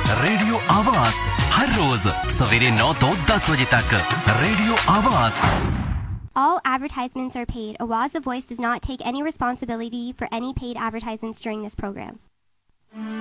Radio आवाज हर रोज सवेरे 9 तो 10 बजे तक रेडियो आवाज। All advertisements are paid. Awaaz the Voice does not take any responsibility for any paid advertisements during this program.